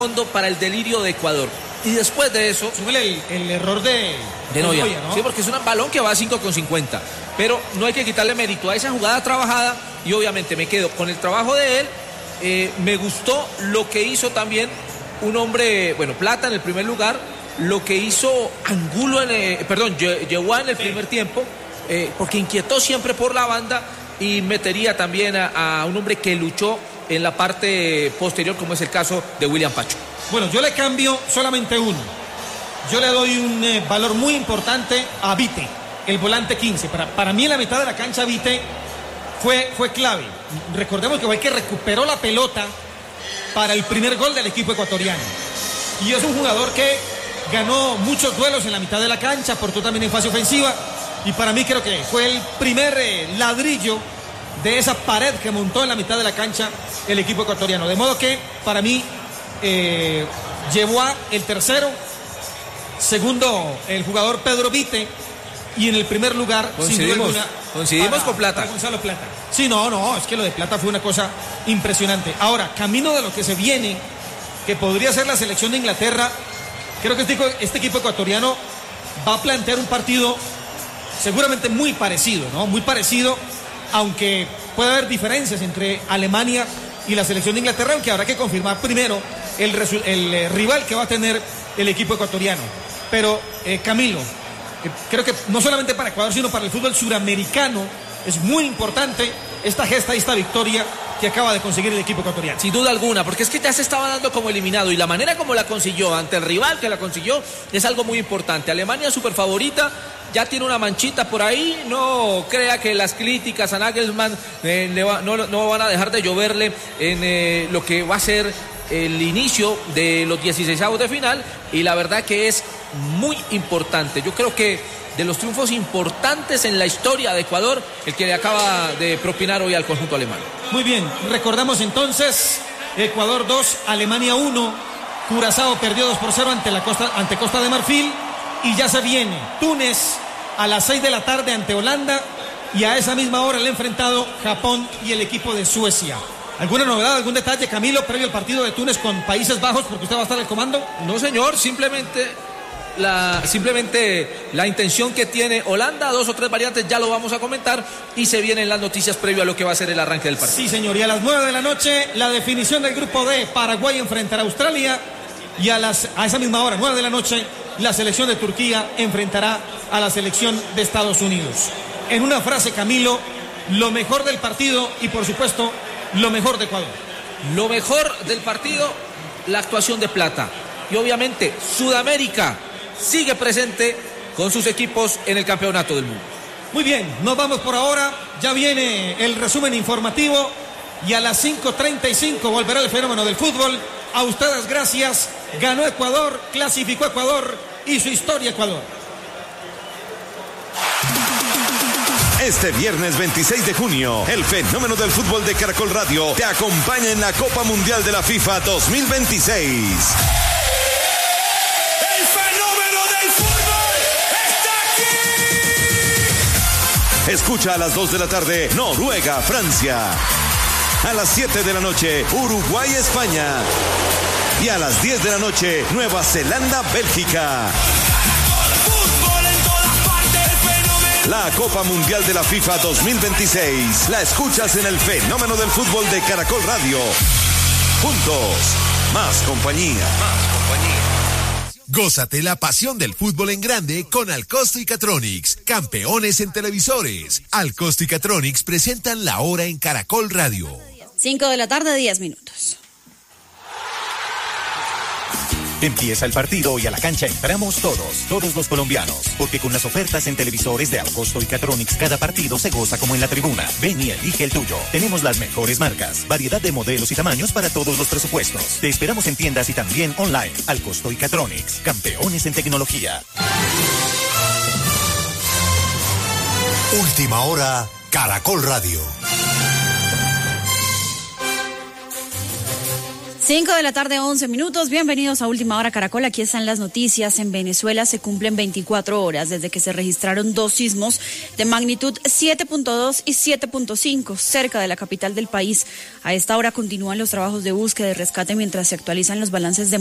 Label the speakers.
Speaker 1: fondo para el delirio de Ecuador. Y después de eso...
Speaker 2: el error de
Speaker 1: Noya,
Speaker 2: ¿no?
Speaker 1: Sí, porque es un balón que va a 5,50. Pero no hay que quitarle mérito a esa jugada trabajada y obviamente me quedo con el trabajo de él. Me gustó lo que hizo también un hombre, Plata en el primer lugar, lo que hizo Angulo Yeguá en el primer tiempo, porque inquietó siempre por la banda y metería también a un hombre que luchó en la parte posterior, como es el caso de William Pacho.
Speaker 2: Bueno, yo le cambio solamente uno. Yo le doy un valor muy importante a Vite, el volante 15. Para mí en la mitad de la cancha Vite fue clave. Recordemos que fue el que recuperó la pelota para el primer gol del equipo ecuatoriano. Y es un jugador que ganó muchos duelos en la mitad de la cancha, aportó también en fase ofensiva. Y para mí creo que fue el primer ladrillo de esa pared que montó en la mitad de la cancha el equipo ecuatoriano. De modo que para mí llevó a el tercero, segundo el jugador Pedro Vite, y en el primer lugar
Speaker 1: coincidimos con Plata.
Speaker 2: Gonzalo Plata. Sí, no, es que lo de Plata fue una cosa impresionante. Ahora, camino de lo que se viene, que podría ser la selección de Inglaterra, creo que este equipo ecuatoriano va a plantear un partido seguramente muy parecido, ¿no? Muy parecido, aunque puede haber diferencias entre Alemania y la selección de Inglaterra, aunque habrá que confirmar primero el rival que va a tener el equipo ecuatoriano. Pero Camilo, creo que no solamente para Ecuador, sino para el fútbol suramericano es muy importante esta gesta y esta victoria que acaba de conseguir el equipo ecuatoriano.
Speaker 1: Sin duda alguna, porque es que ya se estaba dando como eliminado y la manera como la consiguió ante el rival que la consiguió es algo muy importante. Alemania súper favorita, ya tiene una manchita por ahí, no crea que las críticas a Nagelsmann no van a dejar de lloverle en lo que va a ser el inicio de los 16avos de final, y la verdad que es muy importante. Yo creo que de los triunfos importantes en la historia de Ecuador, el que le acaba de propinar hoy al conjunto alemán.
Speaker 2: Muy bien, recordamos entonces Ecuador 2, Alemania 1, Curazao perdió 2-0 ante Costa de Marfil, y ya se viene Túnez a las 6 de la tarde ante Holanda, y a esa misma hora el enfrentado Japón y el equipo de Suecia. ¿Alguna novedad, algún detalle, Camilo, previo al partido de Túnez con Países Bajos, porque usted va a estar al comando?
Speaker 1: No, señor, simplemente la intención que tiene Holanda, 2 o 3 variantes, ya lo vamos a comentar, y se vienen las noticias previo a lo que va a ser el arranque del partido.
Speaker 2: Sí, señor, y a las 9 de la noche la definición del grupo D, Paraguay enfrentará a Australia, y a esa misma hora, 9 de la noche, la selección de Turquía enfrentará a la selección de Estados Unidos. En una frase, Camilo, lo mejor del partido y por supuesto lo mejor de Ecuador.
Speaker 1: Lo mejor del partido, la actuación de Plata, y obviamente Sudamérica sigue presente con sus equipos en el campeonato del mundo.
Speaker 2: Muy bien, nos vamos por ahora, ya viene el resumen informativo y a las 5:35 volverá el fenómeno del fútbol. A ustedes gracias, ganó Ecuador, clasificó Ecuador, hizo historia Ecuador.
Speaker 3: Este viernes 26 de junio, el fenómeno del fútbol de Caracol Radio te acompaña en la Copa Mundial de la FIFA 2026. Escucha a las 2 de la tarde, Noruega, Francia. A las 7 de la noche, Uruguay, España. Y a las 10 de la noche, Nueva Zelanda, Bélgica. La Copa Mundial de la FIFA 2026. La escuchas en el fenómeno del fútbol de Caracol Radio. Juntos, más compañía.
Speaker 4: Gózate la pasión del fútbol en grande con Alcosto y Catronics, campeones en televisores. Alcosto y Catronics presentan La Hora en Caracol Radio.
Speaker 5: 5 de la tarde, 10 minutos.
Speaker 6: Empieza el partido y a la cancha entramos todos los colombianos, porque con las ofertas en televisores de Alcosto y Catronics cada partido se goza como en la tribuna. Ven y elige el tuyo. Tenemos las mejores marcas, variedad de modelos y tamaños para todos los presupuestos. Te esperamos en tiendas y también online. Alcosto y Catronics, campeones en tecnología.
Speaker 4: Última hora, Caracol Radio.
Speaker 5: 5 de la tarde, 11 minutos. Bienvenidos a Última Hora Caracol. Aquí están las noticias. En Venezuela se cumplen 24 horas desde que se registraron 2 sismos de magnitud 7.2 y 7.5 cerca de la capital del país. A esta hora continúan los trabajos de búsqueda y rescate mientras se actualizan los balances de